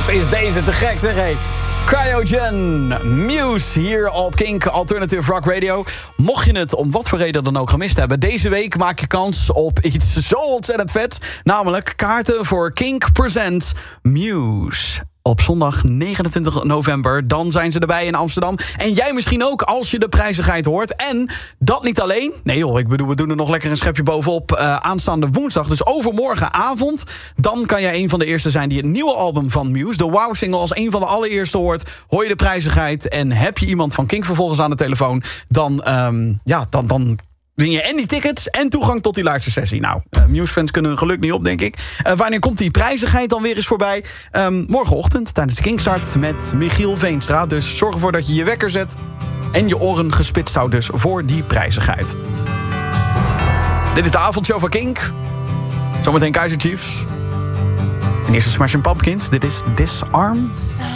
Wat is deze te gek, zeg hé. Cryogen, Muse, hier op Kink Alternative Rock Radio. Mocht je het om wat voor reden dan ook gemist hebben, deze week maak je kans op iets zo ontzettend vet. Namelijk kaarten voor Kink Presents Muse. Op zondag 29 november, dan zijn ze erbij in Amsterdam. En jij misschien ook, als je de prijzigheid hoort. En dat niet alleen. Nee joh, ik bedoel, we doen er nog lekker een schepje bovenop. Aanstaande woensdag, dus overmorgenavond. Dan kan jij een van de eerste zijn die het nieuwe album van Muse, de Wow-single, als een van de allereerste hoort. Hoor je de prijzigheid en heb je iemand van Kink vervolgens aan de telefoon. Dan win je en die tickets en toegang tot die luistersessie. Nou, Muse-fans kunnen hun geluk niet op, denk ik. Wanneer komt die prijzigheid dan weer eens voorbij? Morgenochtend, tijdens de Kinkstart met Michiel Veenstra. Dus zorg ervoor dat je je wekker zet en je oren gespitst houdt dus voor die prijzigheid. Dit is de avondshow van Kink. Zometeen Kaiser Chiefs. En eerst de Smashing Pumpkins. Dit is Disarm.